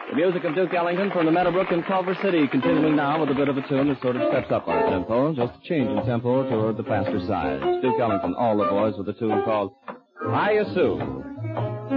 The music of Duke Ellington from the Meadowbrook in Culver City, continuing now with a bit of a tune that sort of steps up our tempo, just a change in tempo toward the faster side. Duke Ellington, All the Boys, with a tune called I Assume.